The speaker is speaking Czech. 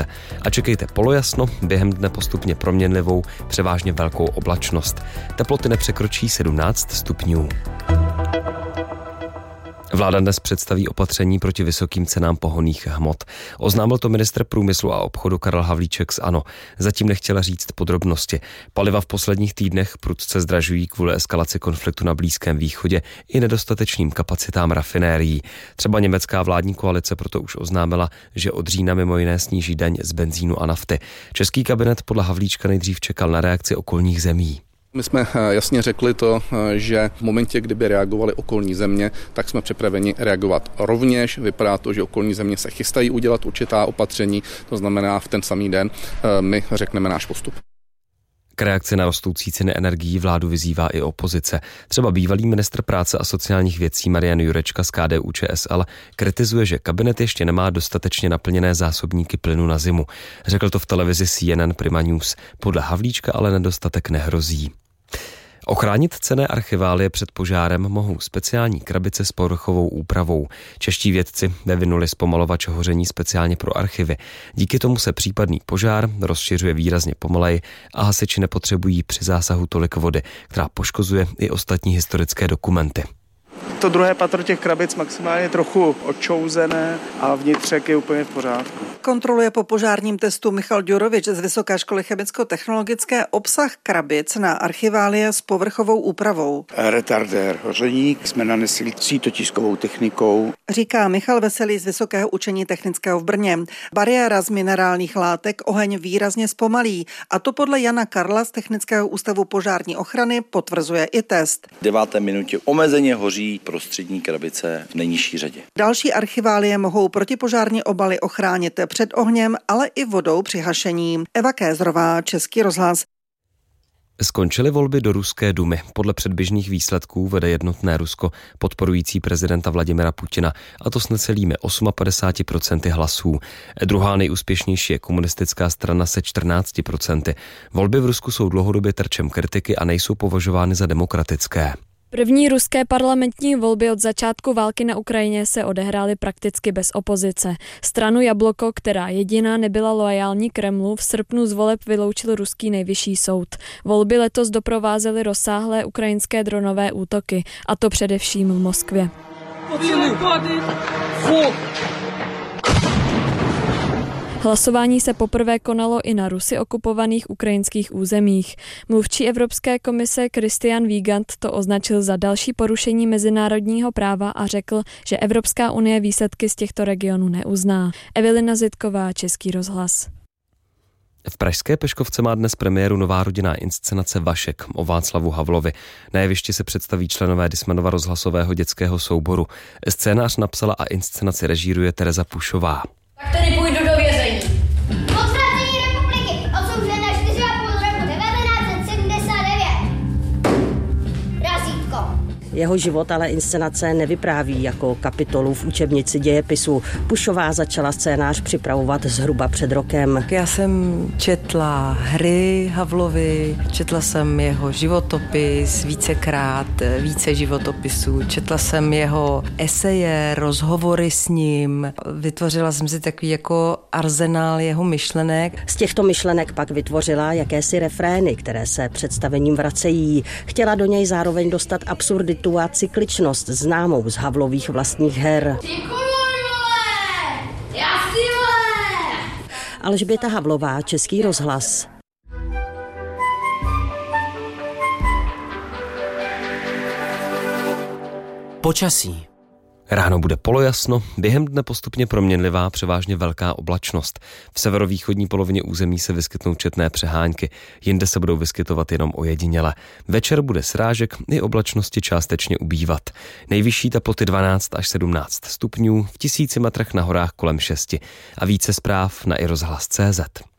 republice. A čekejte polojasno, během dne postupně proměnlivou, převážně velkou oblačnost. Teploty nepřekročí 17 stupňů. Vláda dnes představí opatření proti vysokým cenám pohonných hmot. Oznámil to ministr průmyslu a obchodu Karel Havlíček z ANO. Zatím nechtěla říct podrobnosti. Paliva v posledních týdnech prudce zdražují kvůli eskalaci konfliktu na Blízkém východě i nedostatečným kapacitám rafinérií. Třeba německá vládní koalice proto už oznámila, že od října mimo jiné sníží daň z benzínu a nafty. Český kabinet podle Havlíčka nejdřív čekal na reakci okolních zemí. My jsme jasně řekli to, že v momentě, kdyby reagovaly okolní země, tak jsme připraveni reagovat rovněž. Vypadá to, že okolní země se chystají udělat určitá opatření, to znamená v ten samý den my řekneme náš postup. K reakci na rostoucí ceny energií vládu vyzývá i opozice. Třeba bývalý ministr práce a sociálních věcí Marian Jurečka z KDU-ČSL kritizuje, že kabinet ještě nemá dostatečně naplněné zásobníky plynu na zimu. Řekl to v televizi CNN Prima News. Podle Havlíčka ale nedostatek nehrozí. Ochránit cenné archiválie před požárem mohou speciální krabice s povrchovou úpravou. Čeští vědci vyvinuli zpomalovač hoření speciálně pro archivy. Díky tomu se případný požár rozšiřuje výrazně pomaleji a hasiči nepotřebují při zásahu tolik vody, která poškozuje i ostatní historické dokumenty. To druhé patro těch krabic maximálně trochu odčouzené a vnitřek je úplně v pořádku. Kontroluje po požárním testu Michal Ďurovič z Vysoké školy chemicko-technologické obsah krabic na archiválie s povrchovou úpravou. Retardér hoření jsme nanesli sítotiskovou technikou. Říká Michal Veselý z Vysokého učení technického v Brně. Bariéra z minerálních látek oheň výrazně zpomalí a to podle Jana Karla z Technického ústavu požární ochrany potvrzuje i test. V 9. minutě omezeně hoří prostřední krabice v nejnižší řadě. Další archiválie mohou protipožární obaly ochránit před ohněm, ale i vodou při hašení. Eva Kézrová, Český rozhlas. Skončily volby do Ruské dumy. Podle předběžných výsledků vede jednotné Rusko podporující prezidenta Vladimira Putina, a to s necelými 58% hlasů. Druhá nejúspěšnější je komunistická strana se 14%. Volby v Rusku jsou dlouhodobě terčem kritiky a nejsou považovány za demokratické. První ruské parlamentní volby od začátku války na Ukrajině se odehrály prakticky bez opozice. Stranu Jabloko, která jediná nebyla loajální Kremlu, v srpnu z voleb vyloučil ruský nejvyšší soud. Volby letos doprovázely rozsáhlé ukrajinské dronové útoky, a to především v Moskvě. Hlasování se poprvé konalo i na Rusy okupovaných ukrajinských územích. Mluvčí Evropské komise Christian Wiegand to označil za další porušení mezinárodního práva a řekl, že Evropská unie výsledky z těchto regionů neuzná. Evelina Zitková, Český rozhlas. V pražské Peškovce má dnes premiéru nová rodinná inscenace Vašek o Václavu Havlovi. Na jevišti se představí členové Dismanova rozhlasového dětského souboru. Scénář napsala a inscenaci režíruje Tereza Pušová. Tak tedy půjdu do vězení. Odvrácení republiky, odsouzen na 4,5 roku 1979. Razítko. Jeho život ale inscenace nevypráví jako kapitolu v učebnici dějepisu. Pušová začala scénář připravovat zhruba před rokem. Já jsem četla hry Havlovi, četla jsem jeho životopis více životopisů, četla jsem jeho eseje, rozhovory s ním, vytvořila jsem si takový jako arzenál jeho myšlenek. Z těchto myšlenek pak vytvořila jakési refrény, které se představením vracejí. Chtěla do něj zároveň dostat absurditu a cykličnost známou z Havlových vlastních her. Alžběta Havlová, Český rozhlas. Počasí. Ráno bude polojasno, během dne postupně proměnlivá, převážně velká oblačnost. V severovýchodní polovině území se vyskytnou četné přehánky, jinde se budou vyskytovat jenom ojediněle. Večer bude srážek i oblačnosti částečně ubývat. Nejvyšší teploty 12 až 17 stupňů, v 1000 metrech na horách kolem 6. A více zpráv na iRozhlas.cz.